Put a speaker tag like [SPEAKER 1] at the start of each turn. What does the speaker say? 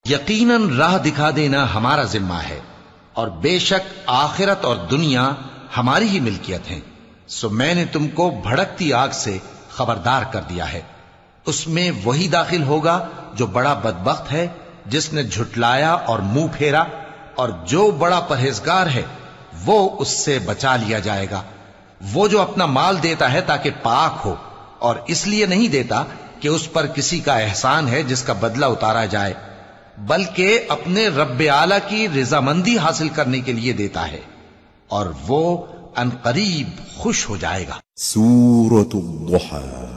[SPEAKER 1] यकीनन राह दिखा देना हमारा जिम्मा है, और बेशक आखिरत और दुनिया हमारी ही मिल्कियत हैं। सो मैंने तुमको भड़कती आग से खबरदार कर दिया है। उसमें वही दाखिल होगा जो बड़ा बदबख्त है, जिसने झुटलाया और मुंह फेरा, और जो बड़ा परहेजगार है वो उससे बचा लिया जाएगा। वो जो अपना माल देता है ताकि पाक हो, और इसलिए नहीं देता कि उस पर किसी का एहसान है जिसका बदला उतारा जाए, बल्कि अपने रब्बे आला की रिजामंदी हासिल करने के लिए देता है, और वो अनकरीब खुश हो जाएगा।
[SPEAKER 2] सूरतुद्दुहा